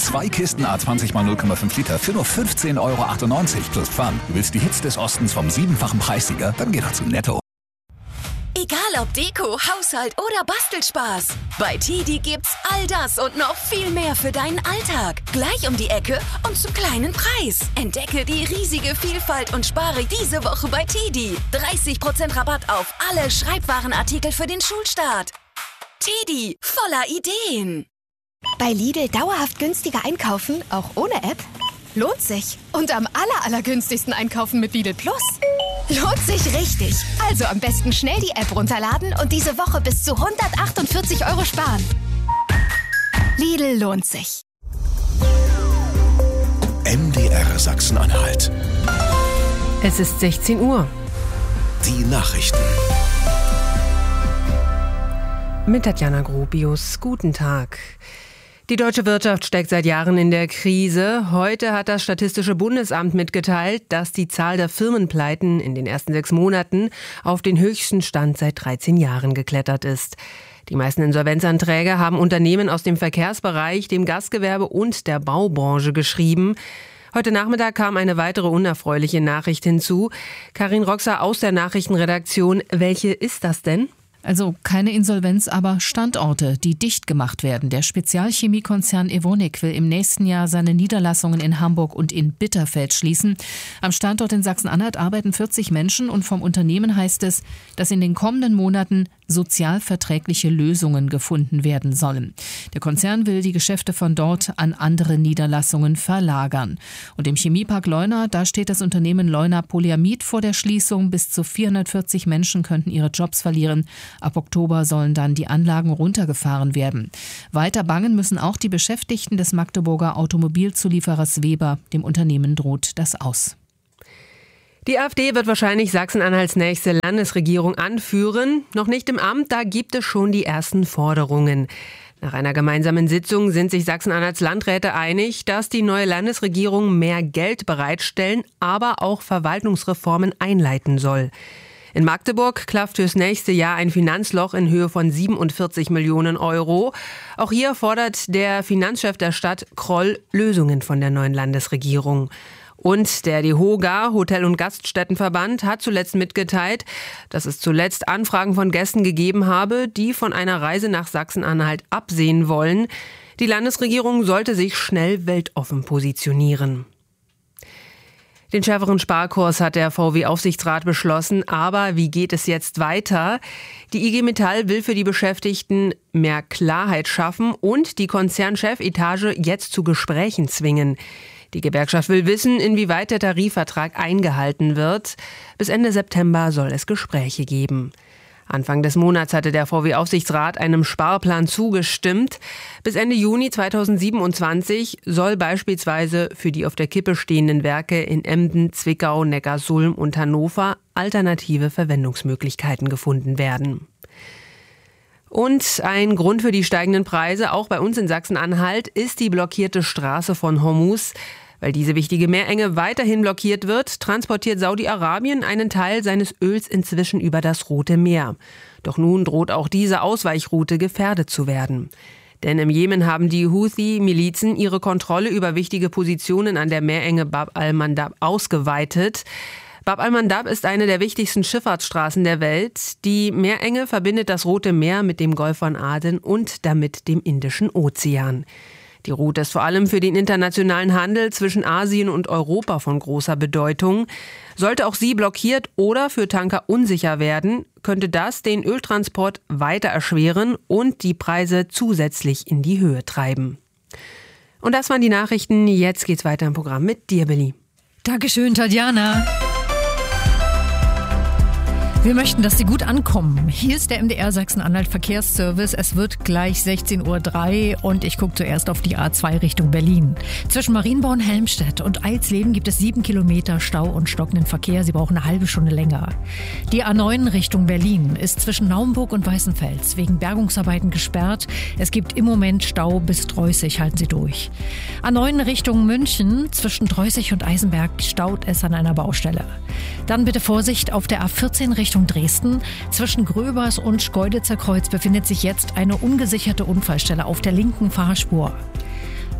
2 Kisten A20 mal 0,5 Liter für nur 15,98 € plus Pfand. Du willst die Hits des Ostens vom 7-fachen Preissieger? Dann geh doch zu Netto. Egal ob Deko, Haushalt oder Bastelspaß. Bei TIDI gibt's all das und noch viel mehr für deinen Alltag. Gleich um die Ecke und zum kleinen Preis. Entdecke die riesige Vielfalt und spare diese Woche bei TIDI. 30% Rabatt auf alle Schreibwarenartikel für den Schulstart. TIDI, voller Ideen. Bei Lidl dauerhaft günstiger einkaufen, auch ohne App? Lohnt sich. Und am allergünstigsten einkaufen mit Lidl Plus. Lohnt sich richtig. Also am besten schnell die App runterladen und diese Woche bis zu 148 € sparen. Lidl lohnt sich. MDR Sachsen-Anhalt. Es ist 16 Uhr. Die Nachrichten. Mit Tatjana Gropius. Guten Tag. Die deutsche Wirtschaft steckt seit Jahren in der Krise. Heute hat das Statistische Bundesamt mitgeteilt, dass die Zahl der Firmenpleiten in den ersten 6 Monaten auf den höchsten Stand seit 13 Jahren geklettert ist. Die meisten Insolvenzanträge haben Unternehmen aus dem Verkehrsbereich, dem Gastgewerbe und der Baubranche geschrieben. Heute Nachmittag kam eine weitere unerfreuliche Nachricht hinzu. Karin Roxer aus der Nachrichtenredaktion. Welche ist das denn? Also keine Insolvenz, aber Standorte, die dicht gemacht werden. Der Spezialchemiekonzern Evonik will im nächsten Jahr seine Niederlassungen in Hamburg und in Bitterfeld schließen. Am Standort in Sachsen-Anhalt arbeiten 40 Menschen und vom Unternehmen heißt es, dass in den kommenden Monaten sozialverträgliche Lösungen gefunden werden sollen. Der Konzern will die Geschäfte von dort an andere Niederlassungen verlagern. Und im Chemiepark Leuna, da steht das Unternehmen Leuna Polyamid vor der Schließung. Bis zu 440 Menschen könnten ihre Jobs verlieren. Ab Oktober sollen dann die Anlagen runtergefahren werden. Weiter bangen müssen auch die Beschäftigten des Magdeburger Automobilzulieferers Weber. Dem Unternehmen droht das Aus. Die AfD wird wahrscheinlich Sachsen-Anhalts nächste Landesregierung anführen. Noch nicht im Amt, da gibt es schon die ersten Forderungen. Nach einer gemeinsamen Sitzung sind sich Sachsen-Anhalts Landräte einig, dass die neue Landesregierung mehr Geld bereitstellen, aber auch Verwaltungsreformen einleiten soll. In Magdeburg klafft fürs nächste Jahr ein Finanzloch in Höhe von 47 Millionen €. Auch hier fordert der Finanzchef der Stadt Kroll Lösungen von der neuen Landesregierung. Und der DEHOGA, Hotel- und Gaststättenverband, hat zuletzt mitgeteilt, dass es zuletzt Anfragen von Gästen gegeben habe, die von einer Reise nach Sachsen-Anhalt absehen wollen. Die Landesregierung sollte sich schnell weltoffen positionieren. Den schärferen Sparkurs hat der VW-Aufsichtsrat beschlossen. Aber wie geht es jetzt weiter? Die IG Metall will für die Beschäftigten mehr Klarheit schaffen und die Konzernchefetage jetzt zu Gesprächen zwingen. Die Gewerkschaft will wissen, inwieweit der Tarifvertrag eingehalten wird. Bis Ende September soll es Gespräche geben. Anfang des Monats hatte der VW-Aufsichtsrat einem Sparplan zugestimmt. Bis Ende Juni 2027 soll beispielsweise für die auf der Kippe stehenden Werke in Emden, Zwickau, Neckarsulm und Hannover alternative Verwendungsmöglichkeiten gefunden werden. Und ein Grund für die steigenden Preise, auch bei uns in Sachsen-Anhalt, ist die blockierte Straße von Hormuz. Weil diese wichtige Meerenge weiterhin blockiert wird, transportiert Saudi-Arabien einen Teil seines Öls inzwischen über das Rote Meer. Doch nun droht auch diese Ausweichroute gefährdet zu werden. Denn im Jemen haben die Houthi-Milizen ihre Kontrolle über wichtige Positionen an der Meerenge Bab al-Mandab ausgeweitet. Bab al-Mandab ist eine der wichtigsten Schifffahrtsstraßen der Welt. Die Meerenge verbindet das Rote Meer mit dem Golf von Aden und damit dem Indischen Ozean. Die Route ist vor allem für den internationalen Handel zwischen Asien und Europa von großer Bedeutung. Sollte auch sie blockiert oder für Tanker unsicher werden, könnte das den Öltransport weiter erschweren und die Preise zusätzlich in die Höhe treiben. Und das waren die Nachrichten. Jetzt geht's weiter im Programm mit dir, Billy. Dankeschön, Tatjana. Wir möchten, dass Sie gut ankommen. Hier ist der MDR Sachsen-Anhalt Verkehrsservice. Es wird gleich 16:03 Uhr und ich gucke zuerst auf die A2 Richtung Berlin. Zwischen Marienborn, Helmstedt und Eilsleben gibt es 7 Kilometer Stau und stockenden Verkehr. Sie brauchen eine halbe Stunde länger. Die A9 Richtung Berlin ist zwischen Naumburg und Weißenfels wegen Bergungsarbeiten gesperrt. Es gibt im Moment Stau bis Dreußig. Halten Sie durch. A9 Richtung München zwischen Dreußig und Eisenberg staut es an einer Baustelle. Dann bitte Vorsicht auf der A14 Richtung Dresden. Zwischen Gröbers und Schkeuditzer Kreuz befindet sich jetzt eine ungesicherte Unfallstelle auf der linken Fahrspur.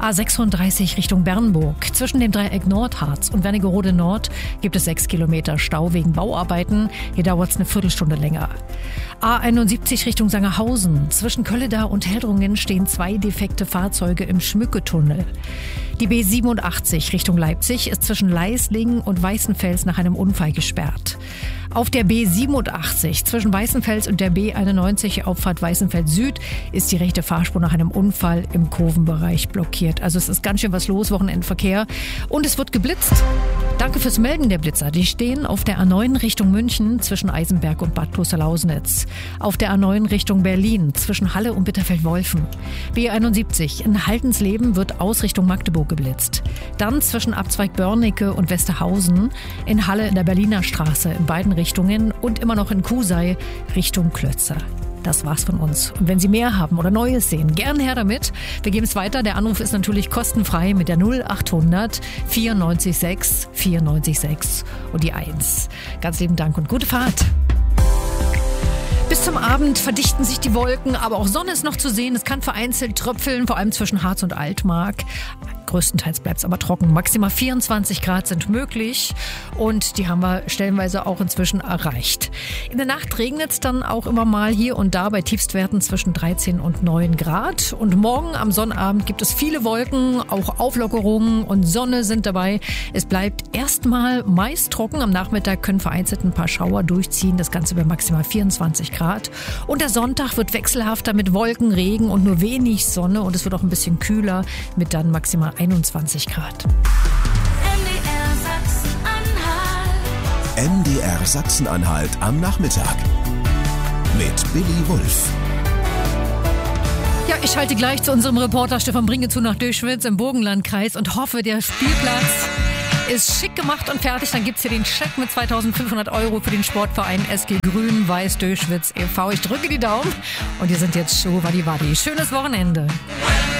A36 Richtung Bernburg. Zwischen dem Dreieck Nordharz und Wernigerode Nord gibt es 6 Kilometer Stau wegen Bauarbeiten. Hier dauert es eine Viertelstunde länger. A71 Richtung Sangerhausen. Zwischen Kölledar und Heldrungen stehen 2 defekte Fahrzeuge im Schmücketunnel. Die B87 Richtung Leipzig ist zwischen Leislingen und Weißenfels nach einem Unfall gesperrt. Auf der B87 zwischen Weißenfels und der B91 Auffahrt Weißenfels Süd ist die rechte Fahrspur nach einem Unfall im Kurvenbereich blockiert. Also es ist ganz schön was los, Wochenendverkehr. Und es wird geblitzt. Danke fürs Melden der Blitzer. Die stehen auf der A9 Richtung München zwischen Eisenberg und Bad Klosterlausnitz. Auf der A9 Richtung Berlin zwischen Halle und Bitterfeld-Wolfen. B71 in Haltensleben wird aus Richtung Magdeburg geblitzt. Dann zwischen Abzweig Börnecke und Westerhausen, in Halle in der Berliner Straße in beiden Richtungen und immer noch in Kusei Richtung Klötze. Das war's von uns. Und wenn Sie mehr haben oder Neues sehen, gern her damit. Wir geben es weiter. Der Anruf ist natürlich kostenfrei mit der 0800 94 94 und die 1. Ganz lieben Dank und gute Fahrt. Bis zum Abend verdichten sich die Wolken, aber auch Sonne ist noch zu sehen. Es kann vereinzelt tröpfeln, vor allem zwischen Harz und Altmark. Größtenteils bleibt es aber trocken. Maximal 24 Grad sind möglich und die haben wir stellenweise auch inzwischen erreicht. In der Nacht regnet es dann auch immer mal hier und da bei Tiefstwerten zwischen 13 und 9 Grad. Und morgen am Sonnabend gibt es viele Wolken, auch Auflockerungen und Sonne sind dabei. Es bleibt erstmal meist trocken. Am Nachmittag können vereinzelt ein paar Schauer durchziehen. Das Ganze bei maximal 24 Grad. Und der Sonntag wird wechselhafter mit Wolken, Regen und nur wenig Sonne. Und es wird auch ein bisschen kühler mit dann maximal 21 Grad. MDR Sachsen-Anhalt am Nachmittag mit Billy Wulff. Ja, ich schalte gleich zu unserem Reporter Stefan Bringe zu nach Döschwitz im Burgenlandkreis und hoffe, der Spielplatz ist schick gemacht und fertig. Dann gibt's hier den Scheck mit 2.500 € für den Sportverein SG Grün-Weiß Döschwitz e.V. Ich drücke die Daumen und wir sind jetzt Show Wadi Wadi. Schönes Wochenende.